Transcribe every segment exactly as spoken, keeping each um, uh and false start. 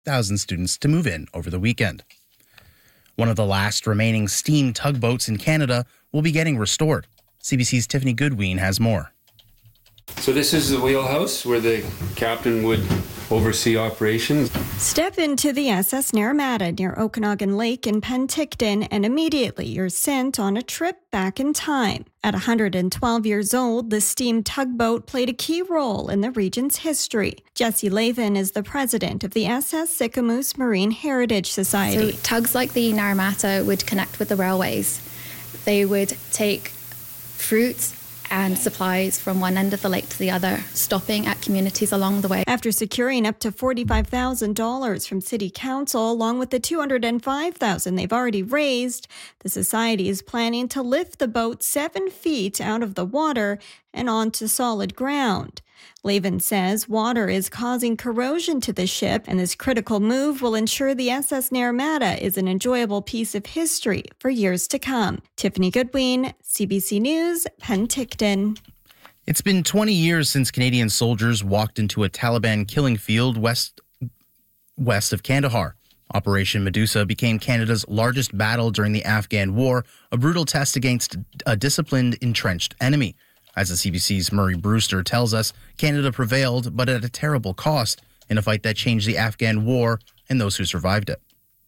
thousand students to move in over the weekend. One of the last remaining steam tugboats in Canada will be getting restored. C B C's Tiffany Goodwin has more. So this is the wheelhouse where the captain would oversee operations. Step into the S S Naramata near Okanagan Lake in Penticton, and immediately you're sent on a trip back in time. At one hundred twelve years old, the steam tugboat played a key role in the region's history. Jessie Lavin is the president of the S S Sicamous Marine Heritage Society. So tugs like the Naramata would connect with the railways. They would take fruits and supplies from one end of the lake to the other, stopping at communities along the way. After securing up to forty-five thousand dollars from City Council, along with the two hundred five thousand dollars they've already raised, the Society is planning to lift the boat seven feet out of the water and onto solid ground. Lavin says water is causing corrosion to the ship, and this critical move will ensure the S S Naramata is an enjoyable piece of history for years to come. Tiffany Goodwin, C B C News, Penticton. It's been twenty years since Canadian soldiers walked into a Taliban killing field west, west of Kandahar. Operation Medusa became Canada's largest battle during the Afghan War, a brutal test against a disciplined, entrenched enemy. As the C B C's Murray Brewster tells us, Canada prevailed, but at a terrible cost, in a fight that changed the Afghan War and those who survived it.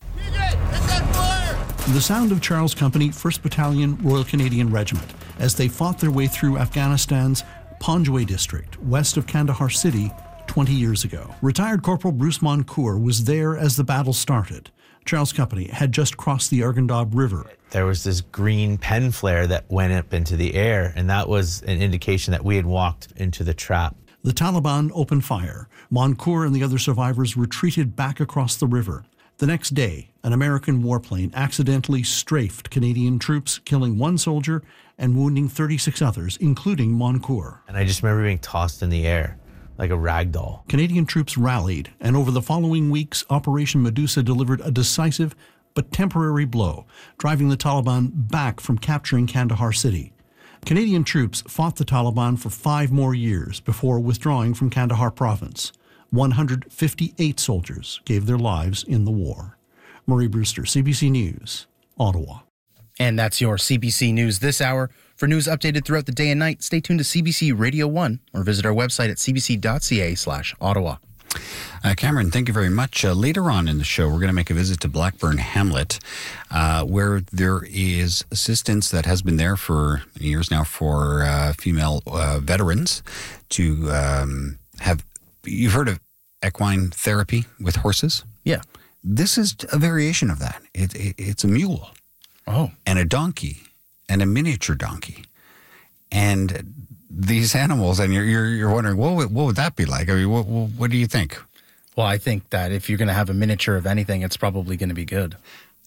The sound of Charles Company, first Battalion, Royal Canadian Regiment, as they fought their way through Afghanistan's Panjwai district, west of Kandahar City, twenty years ago. Retired Corporal Bruce Moncour was there as the battle started. Charles Company had just crossed the Arghandab River. There was this green pen flare that went up into the air, and that was an indication that we had walked into the trap. The Taliban opened fire. Moncour and the other survivors retreated back across the river. The next day, an American warplane accidentally strafed Canadian troops, killing one soldier and wounding thirty-six others, including Moncour. And I just remember being tossed in the air like a rag doll. Canadian troops rallied, and over the following weeks, Operation Medusa delivered a decisive but temporary blow, driving the Taliban back from capturing Kandahar City. Canadian troops fought the Taliban for five more years before withdrawing from Kandahar province. one hundred fifty-eight soldiers gave their lives in the war. Murray Brewster, C B C News, Ottawa. And that's your C B C News this hour. For news updated throughout the day and night, stay tuned to C B C Radio one or visit our website at cbc.ca slash Ottawa. Uh, Cameron, thank you very much. Uh, later on in the show, we're going to make a visit to Blackburn Hamlet, uh, where there is assistance that has been there for years now for uh, female uh, veterans to um, have. You've heard of equine therapy with horses? Yeah. This is a variation of that. It, it, it's a mule. Oh. And a donkey and a miniature donkey. And these animals, and you're you're, you're wondering, what would, what would that be like? I mean, what, what, what do you think? Well, I think that if you're going to have a miniature of anything, it's probably going to be good.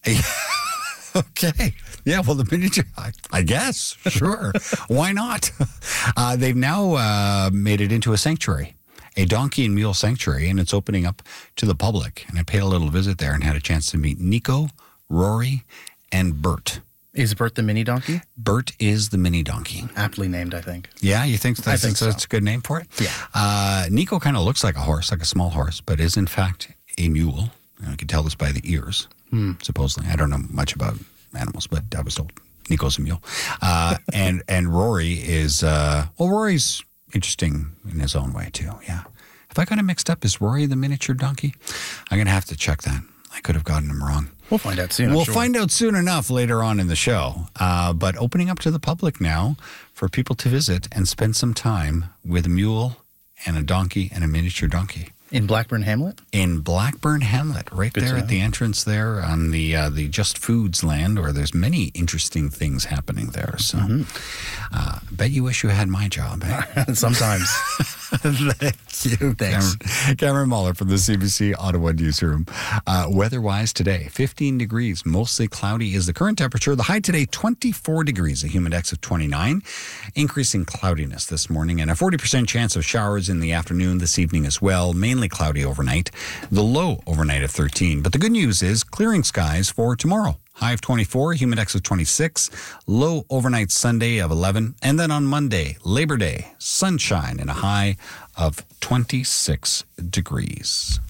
Okay. Yeah, well, the miniature, I, I guess, sure. Why not? Uh, they've now uh, made it into a sanctuary, a donkey and mule sanctuary, and it's opening up to the public. And I paid a little visit there and had a chance to meet Nico, Rory, and Bert. Is Bert the mini donkey? Bert is the mini donkey. Aptly named, I think. Yeah, you think that's, I think so. that's a good name for it? Yeah. Uh, Nico kind of looks like a horse, like a small horse, but is in fact a mule. I can tell this by the ears, hmm. supposedly. I don't know much about animals, but I was told Nico's a mule. Uh, and, and Rory is, uh, well, Rory's interesting in his own way, too. Yeah. Have I got him mixed up? Is Rory the miniature donkey? I'm going to have to check that. I could have gotten him wrong. We'll find out soon. I'm We'll sure. find out soon enough later on in the show. Uh, but opening up to the public now for people to visit and spend some time with a mule and a donkey and a miniature donkey. In Blackburn Hamlet? In Blackburn Hamlet, right Good there to at know. the entrance there on the uh, the Just Foods land, where there's many interesting things happening there. So Mm-hmm. uh, bet you wish you had my job. Eh? Sometimes. Thank you. Thanks. Cameron, Cameron Muller from the C B C Ottawa Newsroom. Uh, weather-wise today, fifteen degrees, mostly cloudy is the current temperature. The high today, twenty-four degrees, a humid index of twenty-nine. Increasing cloudiness this morning and a forty percent chance of showers in the afternoon this evening as well. Mainly cloudy overnight. The low overnight of thirteen. But the good news is clearing skies for tomorrow. High of twenty-four, humid index of twenty-six, low overnight Sunday of eleven, and then on Monday, Labor Day, sunshine and a high of twenty-six degrees.